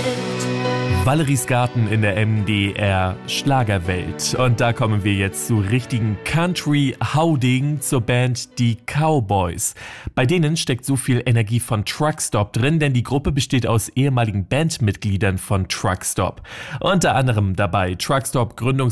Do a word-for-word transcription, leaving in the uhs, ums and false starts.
Valeries Garten in der M D R Schlagerwelt. Und da kommen wir jetzt zu richtigen Country-Hauding zur Band Die Cowboys. Bei denen steckt so viel Energie von Truckstop drin, denn die Gruppe besteht aus ehemaligen Bandmitgliedern von Truckstop. Unter anderem dabei Truckstop Gründungs